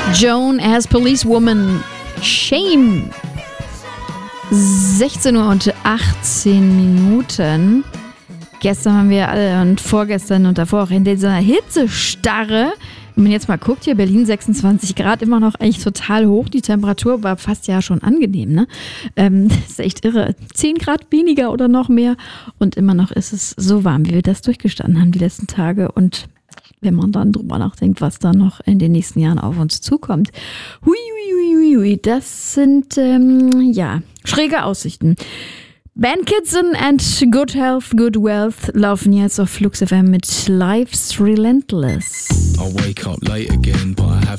Joan as Policewoman. Shame. 16 Uhr und 18 Minuten. Gestern waren wir alle und vorgestern und davor auch in dieser Hitzestarre. Wenn man jetzt mal guckt, hier Berlin 26 Grad, immer noch eigentlich total hoch. Die Temperatur war fast ja schon angenehm, ne? Das ist echt irre. 10 Grad weniger oder noch mehr. Und immer noch ist es so warm, wie wir das durchgestanden haben die letzten Tage. Und wenn man dann drüber nachdenkt, was da noch in den nächsten Jahren auf uns zukommt. Hui, hui, hui, hui. Das sind, schräge Aussichten. Bandkitzen and Good Health, Good Wealth laufen jetzt auf Flux FM mit Life's Relentless. I wake up late again, but I have